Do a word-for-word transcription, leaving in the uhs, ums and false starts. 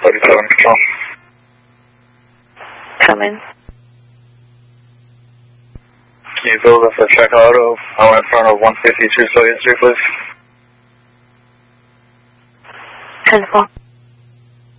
forty-seven control. Come in. Can you build us a check auto out in front of one fifty-two Sawyer Street, please? ten four.